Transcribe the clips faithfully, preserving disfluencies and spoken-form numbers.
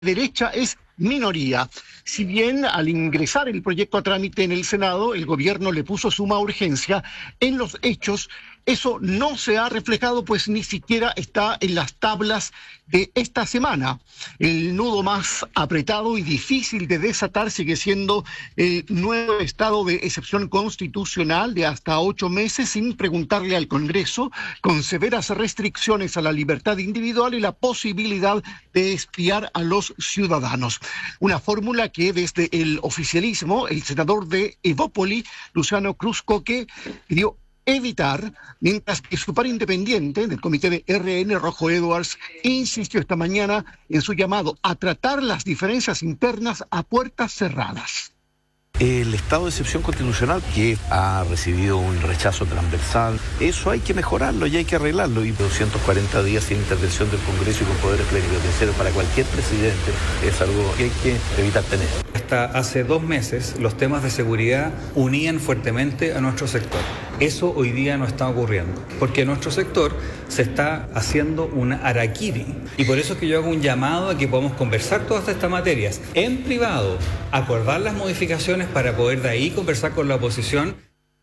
derecha es minoría. Si bien al ingresar el proyecto a trámite en el Senado, el gobierno le puso suma urgencia, en los hechos eso no se ha reflejado, pues ni siquiera está en las tablas de esta semana. El nudo más apretado y difícil de desatar sigue siendo el nuevo estado de excepción constitucional de hasta ocho meses sin preguntarle al Congreso, con severas restricciones a la libertad individual y la posibilidad de espiar a los ciudadanos. Una fórmula que desde el oficialismo, el senador de Evópoli, Luciano Cruz-Coke, pidió evitar, mientras que su par independiente del comité de R N, Rojo Edwards, insistió esta mañana en su llamado a tratar las diferencias internas a puertas cerradas. El estado de excepción constitucional, que ha recibido un rechazo transversal, eso hay que mejorarlo y hay que arreglarlo. Y doscientos cuarenta días sin intervención del Congreso y con poderes plenipotenciarios para cualquier presidente es algo que hay que evitar tener. Hasta hace dos meses los temas de seguridad unían fuertemente a nuestro sector. Eso hoy día no está ocurriendo, porque nuestro sector se está haciendo un harakiri. Y por eso es que yo hago un llamado a que podamos conversar todas estas materias en privado, acordar las modificaciones para poder de ahí conversar con la oposición.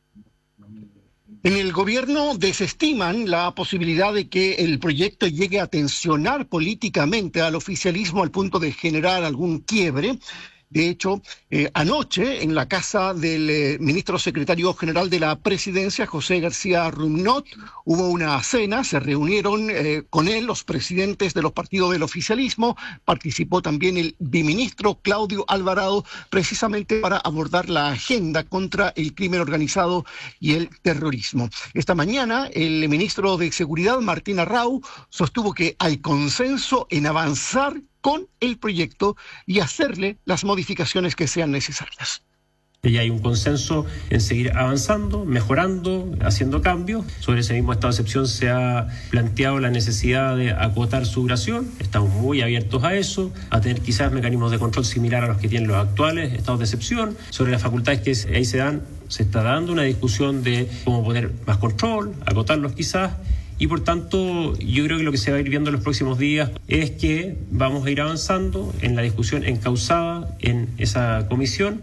En el gobierno desestiman la posibilidad de que el proyecto llegue a tensionar políticamente al oficialismo al punto de generar algún quiebre. De hecho, eh, anoche en la casa del eh, ministro secretario general de la presidencia, José García Ruminot, hubo una cena, se reunieron eh, con él los presidentes de los partidos del oficialismo, participó también el biministro Claudio Alvarado, precisamente para abordar la agenda contra el crimen organizado y el terrorismo. Esta mañana, el ministro de Seguridad, Martín Arrau, sostuvo que hay consenso en avanzar con el proyecto y hacerle las modificaciones que sean necesarias. Y hay un consenso en seguir avanzando, mejorando, haciendo cambios. Sobre ese mismo estado de excepción se ha planteado la necesidad de acotar su duración. Estamos muy abiertos a eso, a tener quizás mecanismos de control similar a los que tienen los actuales estados de excepción. Sobre las facultades que ahí se dan, se está dando una discusión de cómo poner más control, acotarlos quizás. Y por tanto, yo creo que lo que se va a ir viendo en los próximos días es que vamos a ir avanzando en la discusión encauzada en esa comisión.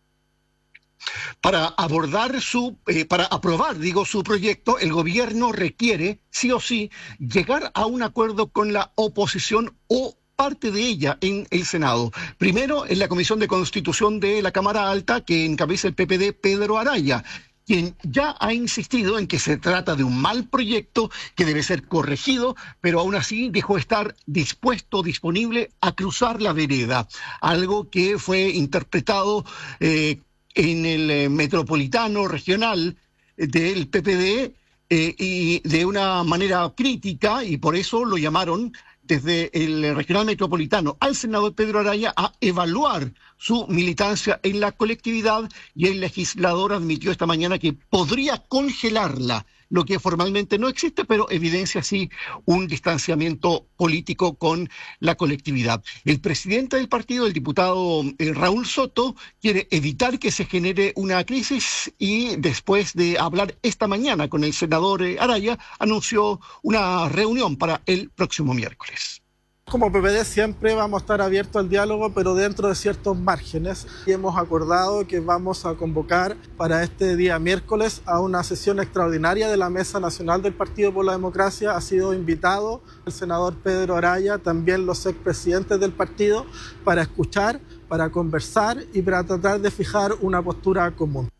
Para abordar su, eh, para aprobar, digo, su proyecto, el gobierno requiere, sí o sí, llegar a un acuerdo con la oposición o parte de ella en el Senado. Primero, en la Comisión de Constitución de la Cámara Alta, que encabeza el P P D, Pedro Araya, quien ya ha insistido en que se trata de un mal proyecto que debe ser corregido, pero aún así dijo estar dispuesto, disponible a cruzar la vereda, algo que fue interpretado eh, en el eh, metropolitano regional del P P D eh, y de una manera crítica, y por eso lo llamaron desde el regional metropolitano al senador Pedro Araya a evaluar su militancia en la colectividad, y el legislador admitió esta mañana que podría congelarla, lo que formalmente no existe, pero evidencia sí un distanciamiento político con la colectividad. El presidente del partido, el diputado eh, Raúl Soto, quiere evitar que se genere una crisis y después de hablar esta mañana con el senador eh, Araya, anunció una reunión para el próximo miércoles. Como P P D siempre vamos a estar abiertos al diálogo, pero dentro de ciertos márgenes. Y hemos acordado que vamos a convocar para este día miércoles a una sesión extraordinaria de la Mesa Nacional del Partido por la Democracia. Ha sido invitado el senador Pedro Araya, también los expresidentes del partido, para escuchar, para conversar y para tratar de fijar una postura común.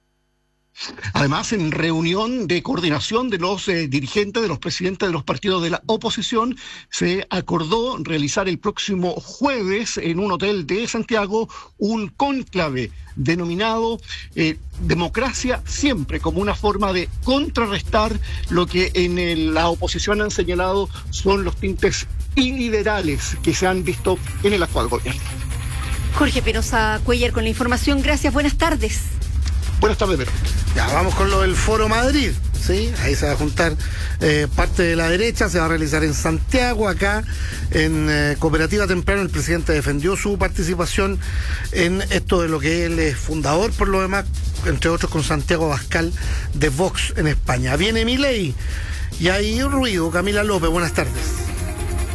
Además, en reunión de coordinación de los eh, dirigentes, de los presidentes de los partidos de la oposición, se acordó realizar el próximo jueves en un hotel de Santiago un cónclave denominado eh, Democracia Siempre, como una forma de contrarrestar lo que en el, la oposición han señalado son los tintes iliberales que se han visto en el actual gobierno. Jorge Penosa Cuellar con la información. Gracias, buenas tardes. Buenas tardes, Pedro. Ya, vamos con lo del Foro Madrid, ¿sí? Ahí se va a juntar eh, parte de la derecha, se va a realizar en Santiago, acá en eh, Cooperativa Temprano. El presidente defendió su participación en esto de lo que él es fundador, por lo demás, entre otros con Santiago Abascal de Vox en España. Viene Milei y hay ruido. Camila López, buenas tardes.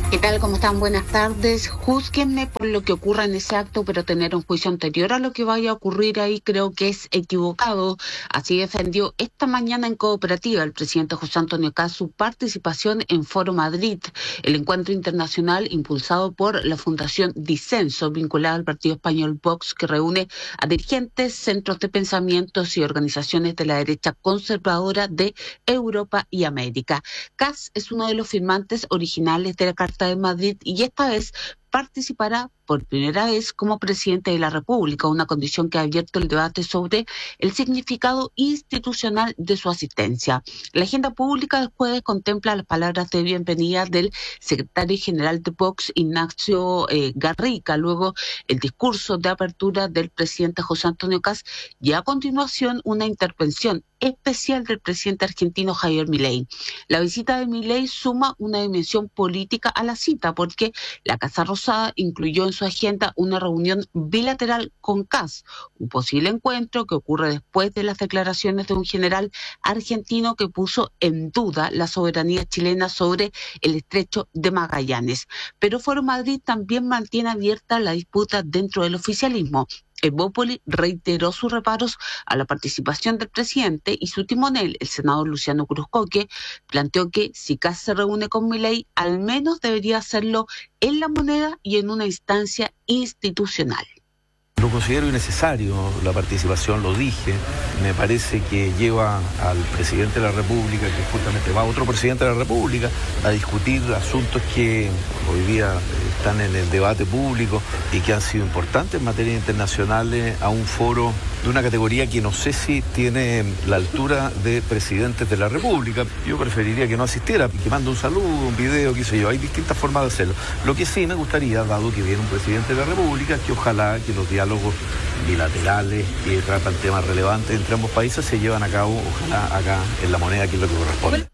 ¿Qué tal? ¿Cómo están? Buenas tardes. Júzguenme por lo que ocurra en ese acto, pero tener un juicio anterior a lo que vaya a ocurrir ahí creo que es equivocado. Así defendió esta mañana en Cooperativa el presidente José Antonio Kast su participación en Foro Madrid, el encuentro internacional impulsado por la Fundación Disenso, vinculada al partido español Vox, que reúne a dirigentes, centros de pensamientos y organizaciones de la derecha conservadora de Europa y América. Kast es uno de los firmantes originales de la Carta de Madrid y esta vez participará por primera vez como presidente de la República, una condición que ha abierto el debate sobre el significado institucional de su asistencia. La agenda pública del jueves contempla las palabras de bienvenida del secretario general de Vox, Ignacio eh, Garriga, luego el discurso de apertura del presidente José Antonio Kast y a continuación una intervención especial del presidente argentino Javier Milei. La visita de Milei suma una dimensión política a la cita porque la Casa Rosada incluyó en su agenda una reunión bilateral con Kast, un posible encuentro que ocurre después de las declaraciones de un general argentino que puso en duda la soberanía chilena sobre el estrecho de Magallanes. Pero Foro Madrid también mantiene abierta la disputa dentro del oficialismo. Evópoli reiteró sus reparos a la participación del presidente y su timonel, el senador Luciano Cruzcoque, planteó que si Kast se reúne con Milei, al menos debería hacerlo en La Moneda y en una instancia institucional. Lo considero innecesario la participación, lo dije. Me parece que lleva al presidente de la República, que justamente va a otro presidente de la República, a discutir asuntos que hoy día están en el debate público y que han sido importantes en materia internacional, a un foro de una categoría que no sé si tiene la altura de presidentes de la República. Yo preferiría que no asistiera, que mande un saludo, un video, qué sé yo. Hay distintas formas de hacerlo. Lo que sí me gustaría, dado que viene un presidente de la República, que ojalá que los diálogos bilaterales que tratan temas relevantes entre ambos países se llevan a cabo, ojalá acá en La Moneda, que es lo que corresponde.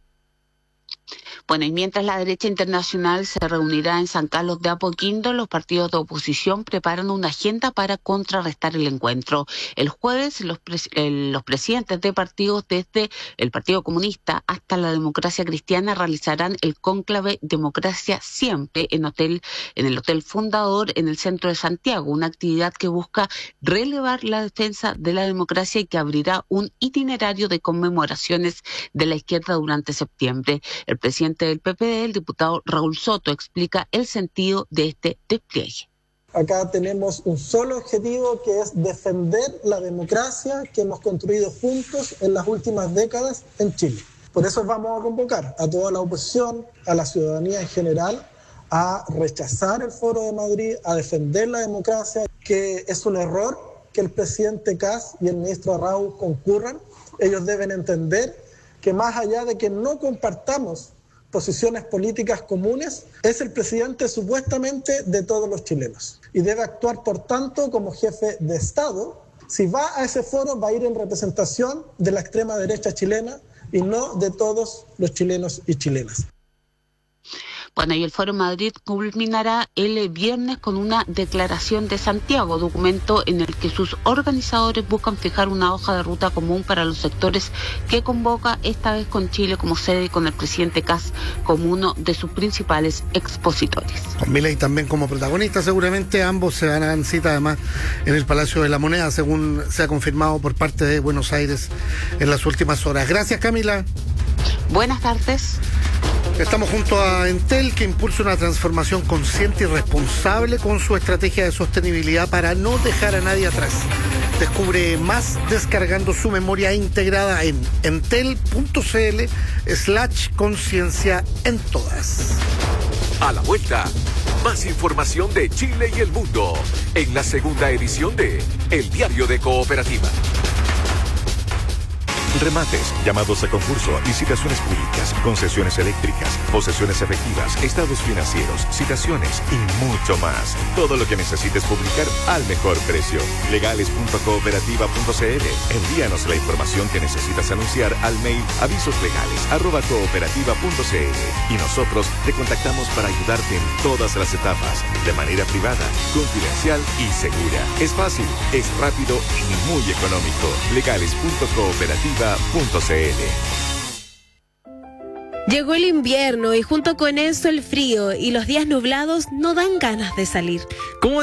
Bueno, y mientras la derecha internacional se reunirá en San Carlos de Apoquindo, los partidos de oposición preparan una agenda para contrarrestar el encuentro. El jueves, los, pres- el, los presidentes de partidos desde el Partido Comunista hasta la Democracia Cristiana realizarán el cónclave Democracia Siempre en, hotel, en el Hotel Fundador en el centro de Santiago, una actividad que busca relevar la defensa de la democracia y que abrirá un itinerario de conmemoraciones de la izquierda durante septiembre. El presidente del P P D, el diputado Raúl Soto, explica el sentido de este despliegue. Acá tenemos un solo objetivo, que es defender la democracia que hemos construido juntos en las últimas décadas en Chile. Por eso vamos a convocar a toda la oposición, a la ciudadanía en general, a rechazar el Foro de Madrid, a defender la democracia, que es un error que el presidente Kast y el ministro Arrau concurran. Ellos deben entender que más allá de que no compartamos posiciones políticas comunes, es el presidente supuestamente de todos los chilenos y debe actuar, por tanto, como jefe de Estado. Si va a ese foro, va a ir en representación de la extrema derecha chilena y no de todos los chilenos y chilenas. Bueno, y el Foro Madrid culminará el viernes con una declaración de Santiago, documento en el que sus organizadores buscan fijar una hoja de ruta común para los sectores que convoca, esta vez con Chile como sede y con el presidente Kast como uno de sus principales expositores. Con Milei también como protagonista, seguramente ambos se van a dar cita además en el Palacio de la Moneda, según se ha confirmado por parte de Buenos Aires en las últimas horas. Gracias, Camila. Buenas tardes. Estamos junto a Entel, que impulsa una transformación consciente y responsable con su estrategia de sostenibilidad para no dejar a nadie atrás. Descubre más descargando su memoria integrada en entel.cl slash conciencia en todas. A la vuelta, más información de Chile y el mundo en la segunda edición de El Diario de Cooperativa. Remates, llamados a concurso, licitaciones públicas, concesiones eléctricas, posesiones efectivas, estados financieros, citaciones y mucho más. Todo lo que necesites publicar al mejor precio. legales punto cooperativa punto cl. Envíanos la información que necesitas anunciar al mail avisoslegales arroba cooperativa punto cl y nosotros te contactamos para ayudarte en todas las etapas, de manera privada, confidencial y segura. Es fácil, es rápido y muy económico. legales punto cooperativa punto cl. Llegó el invierno y junto con eso el frío y los días nublados no dan ganas de salir. ¿Cómo